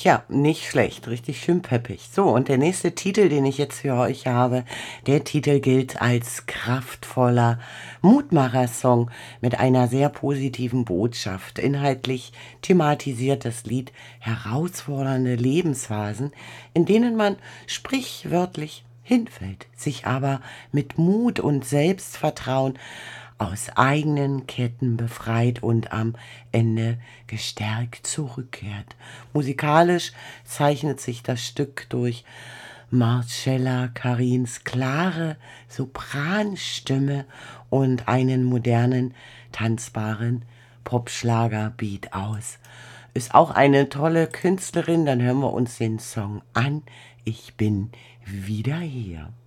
Ja, nicht schlecht, richtig schön peppig. So, und der nächste Titel, den ich jetzt für euch habe, der Titel gilt als kraftvoller Mutmacher-Song mit einer sehr positiven Botschaft. Inhaltlich thematisiert das Lied herausfordernde Lebensphasen, in denen man sprichwörtlich hinfällt, sich aber mit Mut und Selbstvertrauen aus eigenen Ketten befreit und am Ende gestärkt zurückkehrt. Musikalisch zeichnet sich das Stück durch Marcella Carins klare Sopranstimme und einen modernen, tanzbaren Popschlager-Beat aus. Ist auch eine tolle Künstlerin, dann hören wir uns den Song an. Ich bin wieder hier.